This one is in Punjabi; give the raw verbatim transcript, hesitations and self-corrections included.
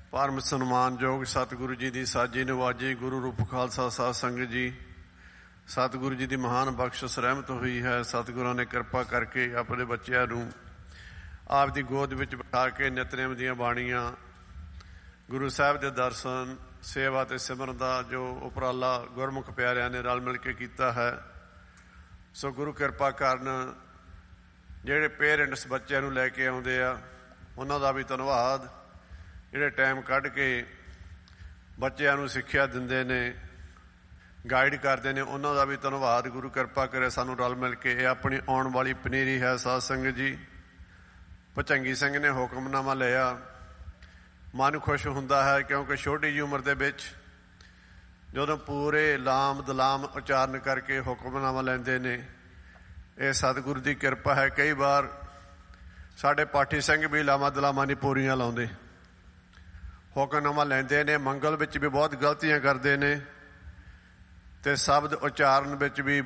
ਪਰਮ ਸਨਮਾਨਯੋਗ ਸਤਿਗੁਰੂ ਜੀ ਦੀ ਸਾਜੀ ਨਵਾਜੀ ਗੁਰੂ ਰੂਪ ਖਾਲਸਾ ਸਾਧ ਸੰਗਤ ਜੀ, ਸਤਿਗੁਰੂ ਜੀ ਦੀ ਮਹਾਨ ਬਖਸ਼ਿਸ਼ ਰਹਿਮਤ ਹੋਈ ਹੈ। ਸਤਿਗੁਰਾਂ ਨੇ ਕਿਰਪਾ ਕਰਕੇ ਆਪਣੇ ਬੱਚਿਆਂ ਨੂੰ ਆਪ ਦੀ ਗੋਦ ਵਿੱਚ ਬਿਠਾ ਕੇ ਨਿਤਨੇਮ ਦੀਆਂ ਬਾਣੀਆਂ, ਗੁਰੂ ਸਾਹਿਬ ਦੇ ਦਰਸ਼ਨ, ਸੇਵਾ ਅਤੇ ਸਿਮਰਨ ਦਾ ਜੋ ਉਪਰਾਲਾ ਗੁਰਮੁਖ ਪਿਆਰਿਆਂ ਨੇ ਰਲ ਮਿਲ ਕੇ ਕੀਤਾ ਹੈ। ਸੋ ਗੁਰੂ ਕਿਰਪਾ ਕਰਨ ਜਿਹੜੇ ਪੇਰੈਂਟਸ ਬੱਚਿਆਂ ਨੂੰ ਲੈ ਕੇ ਆਉਂਦੇ ਆ ਉਹਨਾਂ ਦਾ ਵੀ ਧੰਨਵਾਦ। ਜਿਹੜੇ ਟਾਈਮ ਕੱਢ ਕੇ ਬੱਚਿਆਂ ਨੂੰ ਸਿੱਖਿਆ ਦਿੰਦੇ ਨੇ, ਗਾਈਡ ਕਰਦੇ ਨੇ, ਉਹਨਾਂ ਦਾ ਵੀ ਧੰਨਵਾਦ। ਗੁਰੂ ਕਿਰਪਾ ਕਰੇ ਸਾਨੂੰ ਰਲ ਮਿਲ ਕੇ। ਇਹ ਆਪਣੀ ਆਉਣ ਵਾਲੀ ਪਨੀਰੀ ਹੈ ਸਾਧ ਸੰਗਤ ਜੀ। ਭੁਜੰਗੀ ਸਿੰਘ ਨੇ ਹੁਕਮਨਾਮਾ ਲਿਆ, ਮਨ ਖੁਸ਼ ਹੁੰਦਾ ਹੈ ਕਿਉਂਕਿ ਛੋਟੀ ਜਿਹੀ ਉਮਰ ਦੇ ਵਿੱਚ ਜਦੋਂ ਪੂਰੇ ਲਾਮ ਦਲਾਮ ਉਚਾਰਨ ਕਰਕੇ ਹੁਕਮਨਾਮਾ ਲੈਂਦੇ ਨੇ, ਇਹ ਸਤਿਗੁਰੂ ਦੀ ਕਿਰਪਾ ਹੈ। ਕਈ ਵਾਰ ਸਾਡੇ ਪਾਠੀ ਸਿੰਘ ਵੀ ਲਾਵਾਂ ਦਲਾਮਾਂ ਦੀ ਪੂਰੀਆਂ ਲਾਉਂਦੇ, ਹੁਕਮਨਾਮਾ ਲੈਂਦੇ ਨੇ, ਮੰਗਲ ਵਿੱਚ ਵੀ ਬਹੁਤ ਗਲਤੀਆਂ ਕਰਦੇ ਨੇ ਅਤੇ ਸ਼ਬਦ ਉਚਾਰਨ ਵਿੱਚ ਵੀ